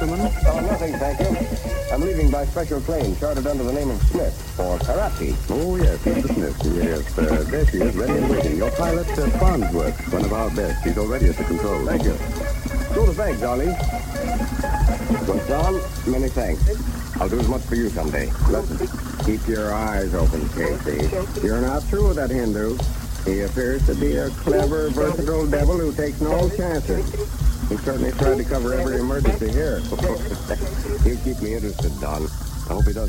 gentlemen? Oh, nothing, thank you. I'm leaving by special plane, chartered under the name of Smith, for Karachi. Oh, yes, Mr. Smith. Yes, there she is, ready and waiting. Your pilot, Farnsworth, one of our best. He's already at the controls. Thank you. Go to the bank, darling. Well, John, many thanks. I'll do as much for you someday. Listen, keep your eyes open, Casey. You're not through with that Hindu. He appears to be a clever, versatile devil who takes no chances. He certainly tried to cover every emergency here. You keep me interested, Don. I hope he does.